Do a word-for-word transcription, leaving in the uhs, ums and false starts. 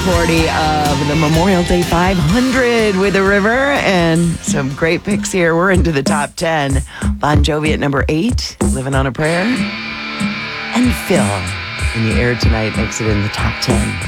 forty of the Memorial Day five hundred with the River, and some great picks here. We're into the top ten. Bon Jovi at number eight, Living on a Prayer. And Phil, in the air tonight, makes it in the top ten.